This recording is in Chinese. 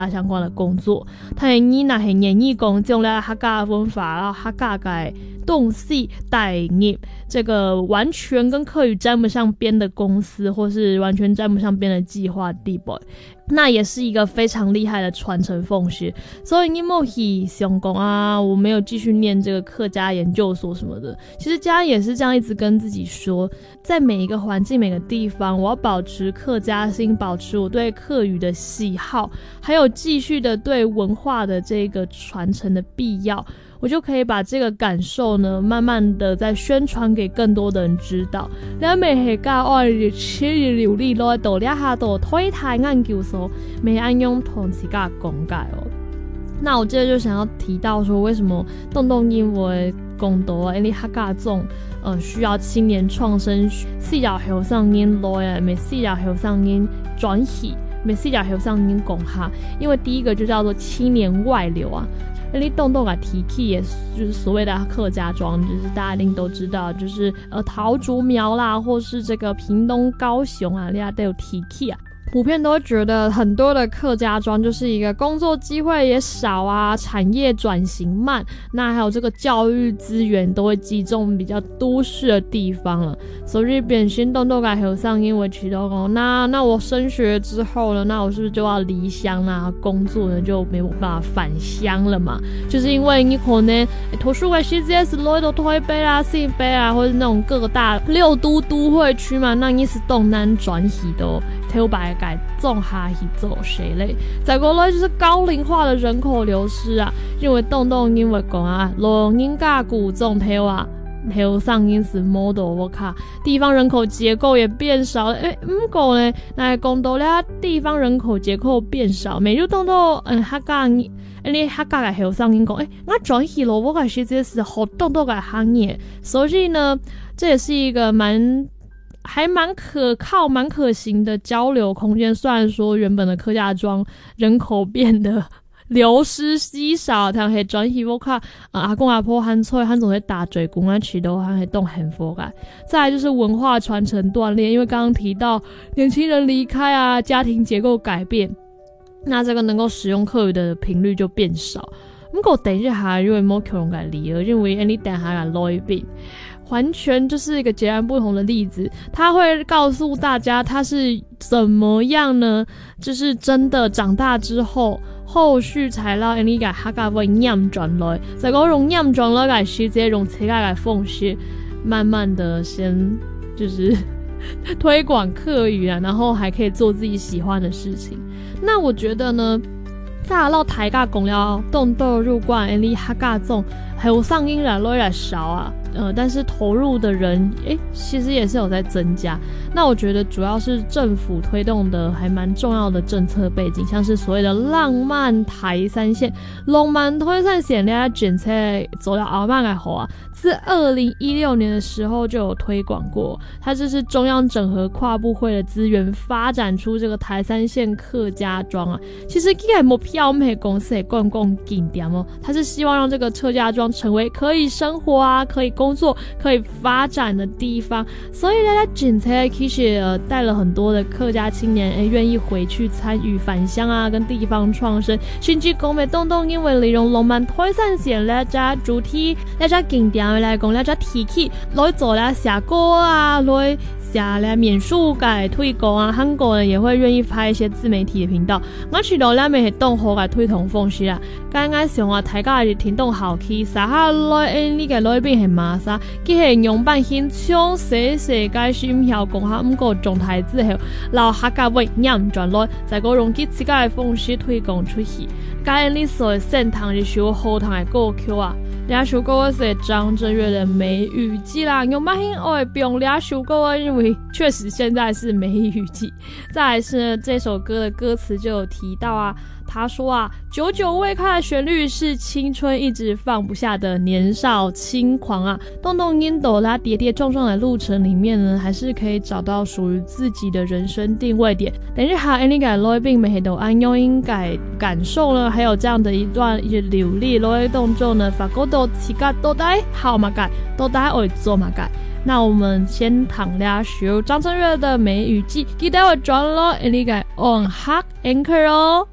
相关的工作，他的囡仔是愿意讲将了客家文化，然后客家的东西带入这个完全跟客语沾不上边的公司，或是完全沾不上边的计划地步，那也是一个非常厉害的传承奉仕。所以你没去想讲啊，我没有继续念这个客家研究所什么的。其实家也是这样一直跟自己说，在每一个环境、每个地方，我要保持客家心，保持我对客语的喜好，还有继续的对文化的这个传承的必要，我就可以把这个感受呢，慢慢的再宣传给更多的人知道。咱们客家话的起日流利落到了下到推台研究所，没按用同自家讲解哦。那我接着就想要提到说，为什么动动因为讲到啊，因为客家种需要青年创生，4条后生人来，每4条后生人转系，每4条后生人讲哈。因为第一个就叫做青年外流啊。你动动啊提起也就是所谓的客家庄，就是大家一定都知道，就是桃竹苗啦，或是这个屏东高雄啊，大家都有提起啊。普遍都会觉得很多的客家庄就是一个工作机会也少啊，产业转型慢，那还有这个教育资源都会集中比较都市的地方了。所以变心动动改和上因为提到讲，那我升学之后呢，那我是不是就要离乡啦？工作呢就没有办法返乡了嘛？就是因为你可能图书馆 CGS 来到台北啦、新北啊，或者那种各大6都都会区嘛，那你是东南转移的头白改种下去做谁嘞？再过来就是高龄化的人口流失啊，因为动动因为讲啊，老人家古种头啊。头上因此 model 我看地方人口结构也变少了，不过呢，那讲到了地方人口结构变少，每日动到客家你客家的后上因讲，我转去了，我感觉这是好动动的行业，所以呢，这也是一个还蛮可靠、蛮可行的交流空间。虽然说原本的客家庄人口变得流失稀少，但是转去我看阿公阿婆和厝和总在打嘴公啊，渠都还动很佛感。再来就是文化传承锻炼，因为刚刚提到年轻人离开啊，家庭结构改变，那这个能够使用客语的频率就变少。不过等一下因为没可能改离了，因为你等下改来变。完全就是一个截然不同的例子，他会告诉大家他是怎么样呢？就是真的长大之后，后续才让你给客家话念转来，再讲用念转来给直接用客家的方式，慢慢的先就是推广客语啊，然后还可以做自己喜欢的事情。那我觉得呢，大家台家讲了动豆入关，你客家种后上音来来少啊。但是投入的人其实也是有在增加。那我觉得主要是政府推动的还蛮重要的政策背景，像是所谓的浪漫台三线、浪漫台三线，大家检测走到后面的后啊，自2016年的时候就有推广过。它这是中央整合跨部会的资源，发展出这个台三线客家庄啊。其实这个目标我们的公司的公共景点哦，它是希望让这个客家庄成为可以生活啊、可以工作、可以发展的地方。所以大家检测其实带了很多的客家青年愿意回去参与返乡啊，跟地方创生，甚至讲的动动因为利用浪漫台三线来加主题、来加景点来讲，来加提起来做来写歌啊，来写来免术改推广啊，韩国人也会愿意拍一些自媒体的频道。我知道咱们是动好改推同方式啊，刚刚想啊，大家是听动好去，撒下来你个来宾系马莎，佢系用扮现场写介心晓讲下，不过状态之后，留客家话念转来，再个用佢自家的方式推广出去。介你所擅长的首好听的歌曲啊，两首歌是张震岳的《梅雨季》啦，用扮现我不用两首歌，因为确实现在是梅雨季。再来是呢，这首歌的歌词就有提到啊。他说啊，久久未开的旋律是青春一直放不下的年少轻狂啊。动动因斗拉跌跌撞撞的路程里面呢，还是可以找到属于自己的人生定位点。等一下你改来并没都按用应该感受呢，还有这样的一段流利来动作呢，法国都自家都带好嘛改，都带会做嘛改。那我们先躺俩学张震岳的《梅雨季》，记得我转了你改 on hot anchor 哦。